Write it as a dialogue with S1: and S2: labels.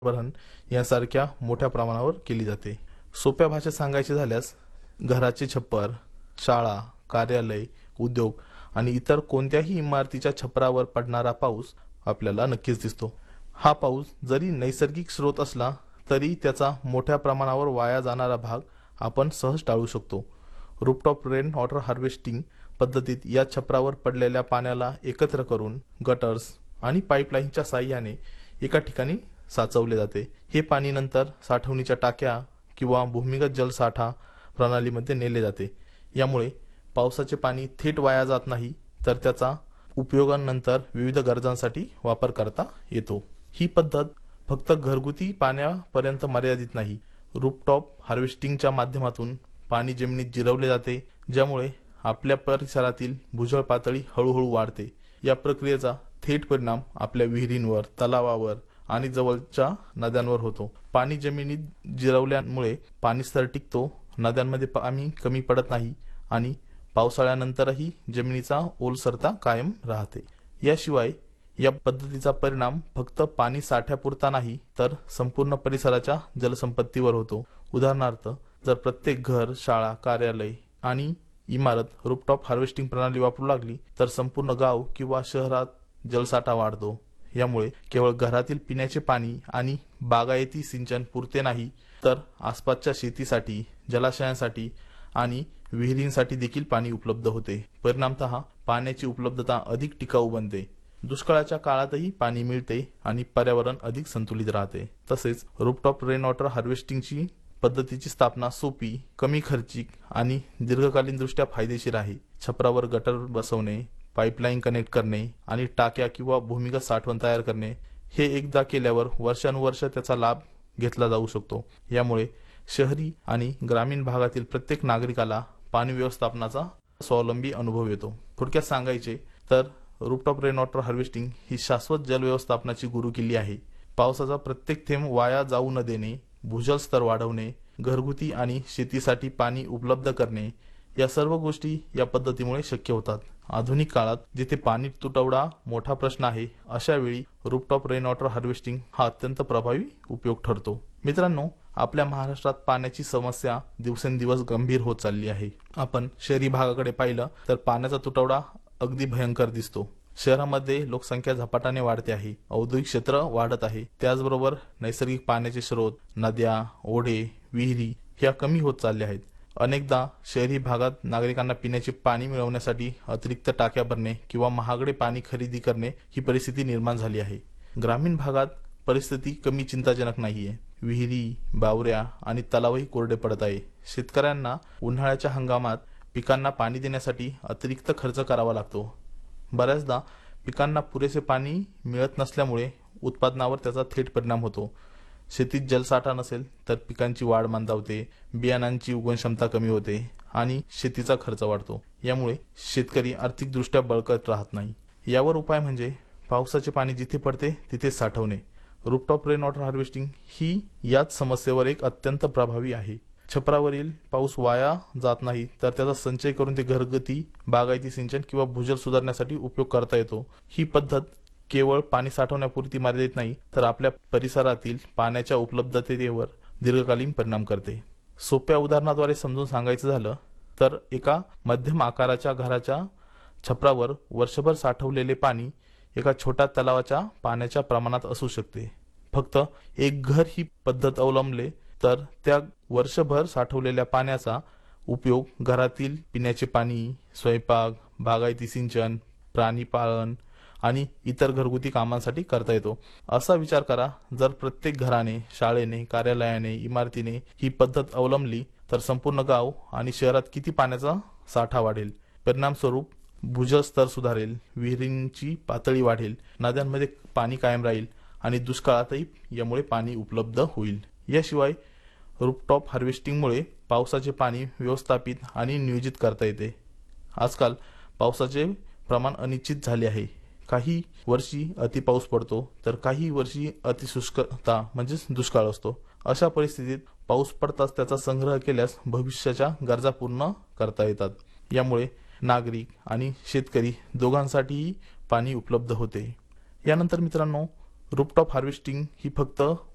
S1: भरण यासारख्या मोठ्या प्रमाणावर केली जाते। सोप्या भाषेत सांगायचे झाल्यास घराचे छप्पर, शाळा, कार्यालय, उद्योग आणि इतर कोणत्याही इमारतीच्या छपरावर पडणारा पाऊस आपल्याला नक्कीच दिसतो। हा पाऊस जरी नैसर्गिक स्रोत असला तरी त्याचा मोठ्या प्रमाणावर वाया जाणारा भाग आपण सहज टाळू शकतो। रूफटॉप रेन वॉटर हार्वेस्टिंग पद्धतीत या छपरावर पडलेल्या पाण्याला एकत्र करून गटर्स आणि पाईपलाईनच्या साहाय्याने एका ठिकाणी साचवले जाते। हे पाणी नंतर साठवणीच्या टाक्या किंवा भूमिगत जलसाठा प्रणालीमध्ये नेले जाते। यामुळे पावसाचे पाणी थेट वाया जात नाही, तर त्याचा उपयोगानंतर विविध गरजांसाठी वापर करता येतो। ही पद्धत फक्त घरगुती पाण्यापर्यंत मर्यादित नाही। रूफटॉप हार्वेस्टिंगच्या माध्यमातून पाणी जमिनीत जिरवले जाते, ज्यामुळे आपल्या परिसरातील भूजल पातळी हळूहळू वाढते। या प्रक्रियेचा थेट परिणाम आपल्या विहिरींवर, तलावावर आणि जवळच्या नद्यांवर होतो। पाणी जमिनीत जिरवल्यामुळे पाणी स्तर टिकतो, नद्यांमध्ये पाणी कमी पडत नाही आणि पावसाळ्यानंतरही जमिनीचा ओलसरता कायम राहते। याशिवाय या पद्धतीचा परिणाम फक्त पाणी साठ्यापुरता नाही, तर संपूर्ण परिसराच्या जलसंपत्तीवर होतो। उदाहरणार्थ, जर प्रत्येक घर, शाळा, कार्यालय आणि इमारत रूफटॉप हार्वेस्टिंग प्रणाली वापरू लागली तर संपूर्ण गाव किंवा शहरात जलसाठा वाढतो। यामुळे केवळ घरातील पिण्याचे पाणी आणि बागायती सिंचन पुरते नाही, तर आसपासच्या शेतीसाठी, जलाशयांसाठी आणि विहिरींसाठी देखील पाणी उपलब्ध होते। परिणामतः पाण्याची उपलब्धता अधिक टिकाऊ बनते, दुष्काळाच्या काळातही पाणी मिळते आणि पर्यावरण अधिक संतुलित राहते। तसेच रूफटॉप रेन वॉटर हार्वेस्टिंगची पद्धतीची स्थापना सोपी, कमी खर्चिक आणि दीर्घकालीन दृष्ट्या फायदेशीर आहे। छपरावर गटर बसवणे, पाईपलाईन कनेक्ट करणे आणि टाक्या किंवा भूमिगत साठवण तयार करणे हे एकदा केल्यावर वर्षानुवर्ष त्याचा लाभ घेतला जाऊ शकतो। यामुळे शहरी आणि ग्रामीण भागातील प्रत्येक नागरिकाला पाणी व्यवस्थापनाचा स्वावलंबी अनुभव येतो। थोडक्यात सांगायचे तर रूफटॉप रेन वॉटर हार्वेस्टिंग ही शाश्वत जल व्यवस्थापनाची गुरुकिल्ली आहे। पावसाचा प्रत्येक थेंब वाया जाऊ न देणे, भूजल स्तर वाढवणे, घरगुती आणि शेतीसाठी पाणी उपलब्ध करणे या सर्व गोष्टी या पद्धतीमुळे शक्य होतात। आधुनिक काळात जिथे पाणी तुटवडा मोठा प्रश्न आहे, अशा वेळी रूफटॉप रेन वॉटर हार्वेस्टिंग हा अत्यंत प्रभावी उपयोग ठरतो। मित्रांनो, आपल्या महाराष्ट्रात पाण्याची समस्या दिवसेंदिवस गंभीर होत चालली आहे। आपण शहरी भागाकडे पाहिलं तर पाण्याचा तुटवडा अगदी भयंकर दिसतो। शहरामध्ये लोकसंख्या झपाट्याने वाढते आहे, औद्योगिक क्षेत्र वाढत आहे, त्याचबरोबर नैसर्गिक पाण्याचे स्रोत, नद्या, ओढे, विहिरी ह्या कमी होत चालल्या आहेत। अनेकदा शहरी भागात नागरिकांना पिण्याचे पाणी मिळवण्यासाठी अतिरिक्त टाक्या भरणे किंवा महागडे पाणी खरेदी करणे ही परिस्थिती निर्माण झाली आहे। ग्रामीण भागात परिस्थिती कमी चिंताजनक नाहीये। विहिरी, बावऱ्या आणि तलावही कोरडे पडत आहे। शेतकऱ्यांना उन्हाळ्याच्या हंगामात पिकांना पाणी देण्यासाठी अतिरिक्त खर्च करावा लागतो। बऱ्याचदा पिकांना पुरेसे पाणी मिळत नसल्यामुळे उत्पादनावर त्याचा थेट परिणाम होतो। शेतीत जलसाठा नसेल तर पिकांची वाढ मंदावते, बियाणांची उगवण क्षमता कमी होते आणि शेतीचा खर्च वाढतो। यामुळे शेतकरी आर्थिकदृष्ट्या बळकट राहत नाही। यावर उपाय म्हणजे पावसाचे पाणी जिथे पडते तिथे साठवणे। रूफटॉप रेन वॉटर हार्वेस्टिंग ही याच समस्येवर एक अत्यंत प्रभावी आहे। छपरावरील पाऊस वाया जात नाही, तर त्याचा संचय करून ते घरगुती, बागायती सिंचन किंवा भूजल सुधारण्यासाठी उपयोग करता येतो। ही पद्धत केवळ पाणी साठवण्यापुरती मर्यादित नाही, तर आपल्या परिसरातील पाण्याच्या उपलब्धतेवर दीर्घकालीन परिणाम करते। सोप्या उदाहरणाद्वारे समजून सांगायचं झालं तर एका मध्यम आकाराच्या घराच्या छपरावर वर्षभर साठवलेले पाणी एका छोट्या तलावाच्या पाण्याच्या प्रमाणात असू शकते। फक्त एक घर ही पद्धत अवलंबले तर त्या वर्षभर साठवलेल्या पाण्याचा उपयोग घरातील पिण्याचे पाणी, स्वयंपाक, बागायती सिंचन, प्राणी पालन आणि इतर घरगुती कामांसाठी करता येतो। असा विचार करा, जर प्रत्येक घराने, शाळेने, कार्यालयाने, इमारतीने ही पद्धत अवलंबली तर संपूर्ण गाव आणि शहरात किती पाण्याचा साठा वाढेल। परिणामस्वरूप भूजल स्तर सुधारेल, विहिरींची पातळी वाढेल, नद्यांमध्ये पाणी कायम राहील आणि दुष्काळातही यामुळे पाणी उपलब्ध होईल। याशिवाय रूफटॉप हार्वेस्टिंगमुळे पावसाचे पाणी व्यवस्थापित आणि नियोजित करता येते। आजकाल पावसाचे प्रमाण अनिश्चित झाले आहे। काही वर्षी अतिपाऊस पडतो तर काही वर्षी अतिशुष्कता म्हणजेच दुष्काळ असतो। अशा परिस्थितीत पाऊस पडताच त्याचा संग्रह केल्यास भविष्याच्या गरजा पूर्ण करता येतात। यामुळे नागरिक आणि शेतकरी दोघांसाठीही पाणी उपलब्ध होते। यानंतर मित्रांनो, रूफटॉप हार्वेस्टिंग ही फक्त